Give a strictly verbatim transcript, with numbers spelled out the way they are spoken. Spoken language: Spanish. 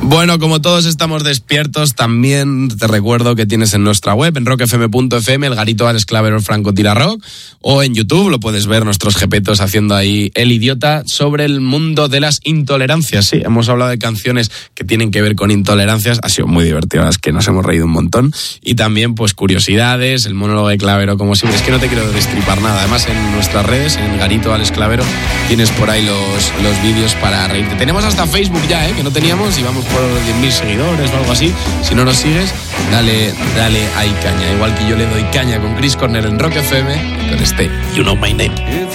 Bueno, como todos estamos despiertos, también te recuerdo que tienes en nuestra web, en rock f m punto f m, el garito Alex Clavero Franco Tira Rock, o en YouTube lo puedes ver nuestros jepetos haciendo ahí el idiota sobre el mundo de las intolerancias. Sí, hemos hablado de canciones que tienen que ver con intolerancias, ha sido muy divertido, es que nos hemos reído un montón, y también pues curiosidades, el monólogo de Clavero como siempre. Es que no te quiero destripar nada, además en nuestras redes, en el garito Alex Clavero, tienes por ahí los, los vídeos para reírte. Tenemos hasta Facebook ya, ¿eh? Que no teníamos, y vamos por diez mil seguidores o algo así. Si no nos sigues, dale, dale ahí caña, igual que yo le doy caña con Chris Cornell en Rock F M, con este You Know My Name.